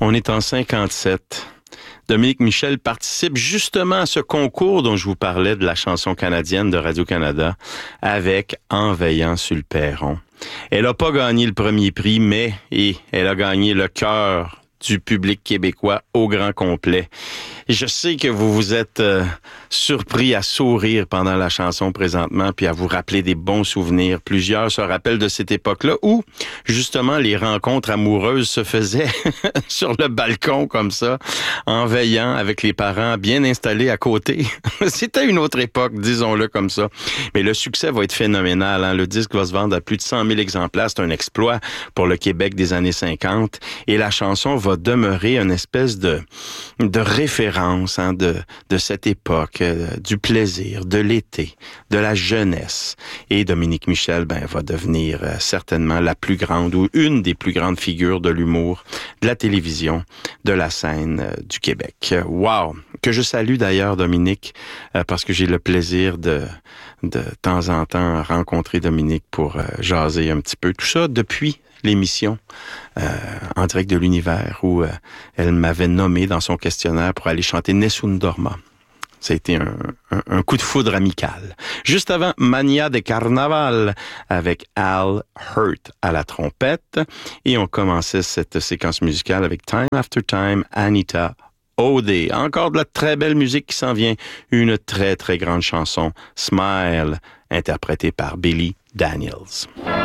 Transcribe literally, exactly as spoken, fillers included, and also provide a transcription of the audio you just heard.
On est en cinquante-sept. Dominique Michel participe justement à ce concours dont je vous parlais de la chanson canadienne de Radio-Canada avec En veillant sur le perron. Elle n'a pas gagné le premier prix, mais et elle a gagné le cœur du public québécois au grand complet. Et je sais que vous vous êtes euh, surpris à sourire pendant la chanson présentement, puis à vous rappeler des bons souvenirs. Plusieurs se rappellent de cette époque-là où, justement, les rencontres amoureuses se faisaient sur le balcon comme ça, en veillant avec les parents bien installés à côté. C'était une autre époque, disons-le comme ça. Mais le succès va être phénoménal. Hein? Le disque va se vendre à plus de cent mille exemplaires. C'est un exploit pour le Québec des années cinquante. Et la chanson va demeurer une espèce de, de référence hein, de, de cette époque, euh, du plaisir, de l'été, de la jeunesse. Et Dominique Michel ben, va devenir euh, certainement la plus grande ou une des plus grandes figures de l'humour, de la télévision, de la scène euh, du Québec. Wow! Que je salue d'ailleurs Dominique, euh, parce que j'ai le plaisir de, de temps en temps rencontrer Dominique pour euh, jaser un petit peu. Tout ça depuis l'émission euh, en direct de l'univers où euh, elle m'avait nommé dans son questionnaire pour aller chanter Nessun Dorma. Ça a été un, un, un coup de foudre amical. Juste avant, Mania de Carnaval avec Al Hurt à la trompette. Et on commençait cette séquence musicale avec Time After Time, Anita O'Day. Encore de la très belle musique qui s'en vient. Une très, très grande chanson, Smile, interprétée par Billy Daniels.